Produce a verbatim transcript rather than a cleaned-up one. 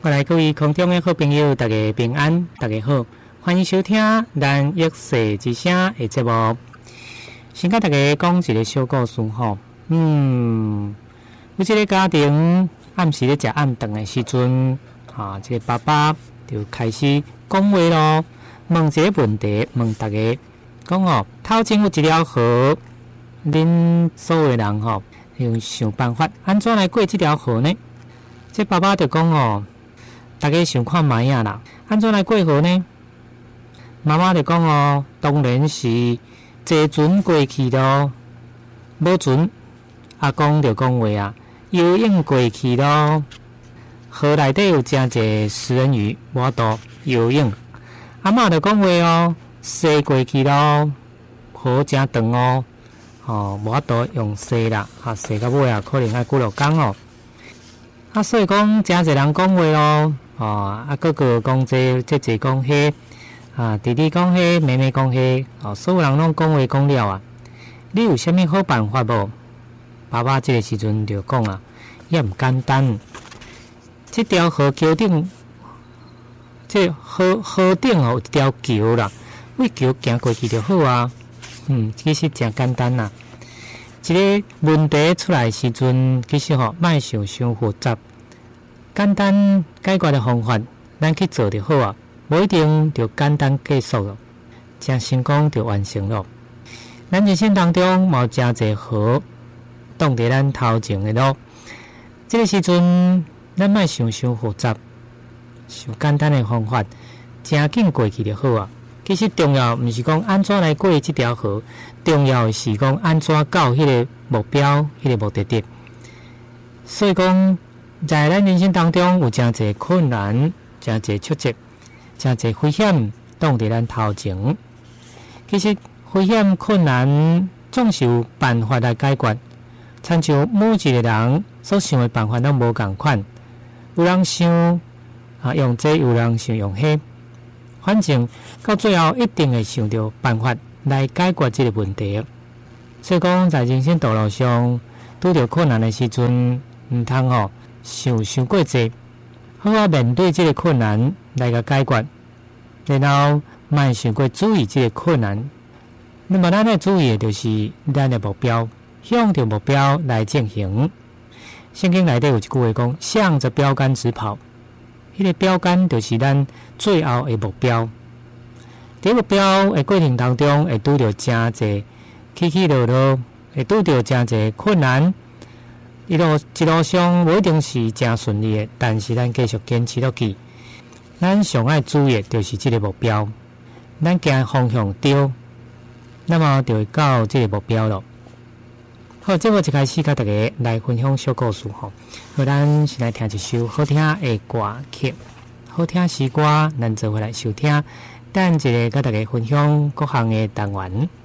我来各位空中的好朋友，大家平安，大家好，欢迎收听咱益世之声的节目。先跟大家讲一个小故事吼。嗯，有一个家庭暗时咧食暗顿的时阵，啊，这个爸爸就开始讲话咯，问一个问题，问大家讲哦，头前有一条河，恁所有的人吼，要想办法安怎来过这条河呢？这爸爸就讲哦。大家想看卖啊啦，安怎来过河呢？妈妈就讲哦，当然是坐船过去咯。无船，阿公就讲话啊，游泳过去咯。河内底有真济食人鱼，无度游泳。阿嬷就讲话哦，踅过去咯。河真长哦，哦，无度用踅啦，啊，踅到尾啊，可能要几落工哦。啊，所以讲真济人讲话咯。哦，啊，哥哥讲这，这这讲迄，啊，弟弟讲迄，妹妹讲迄，哦，所有人拢讲话讲了啊。你有啥物好办法无？爸爸这个时阵就讲啊，也毋简单。这条河桥顶，这河河顶哦有一条桥啦，为桥行过去就好啊。嗯，其实真简单啦。一个问题出来时阵，其实吼莫想伤复杂。简单解决的方法，咱去做就好啊，无一定就简单结束了，真成功就完成了。咱人生当中冇真济好，挡在咱头前的路。这个时阵，咱莫想伤复杂，想简单的方法，真紧过去就好啊。其实重要毋是讲安怎来过这条河，重要是讲安怎到迄个目标、迄、那个目的地。所以讲。在咱人生当中有真济困难、真济挫折、真济危险挡在咱头前。其实危险困难总是有办法来解决，亲像每一个人所想的办法都无共款。有人想啊用这，有人想用迄，反正到最后一定会想到办法来解决这个问题。所以讲，在人生道路上拄到困难的时阵，毋通吼。想想过济，好好面对这个困难来个解决，然后莫想过注意这个困难。那么咱要注意的就是咱的目标，向着目标来进行。圣经内底有一句话讲：向着标杆直跑。迄、那个标杆就是咱最后的目标。在目标的过程当中，会拄到真济起起落落，会拄到真济困难。一路一路上无一定是真顺利的，但是咱继续坚持落去。咱上爱注意的就是这个目标，咱行方向对，那么就会到这个目标了。好，这我一开始甲大家来分享小故事吼。好，咱先来听一首好听的歌曲，好听诗歌，咱做回来收听。等一个甲大家分享各项的单元。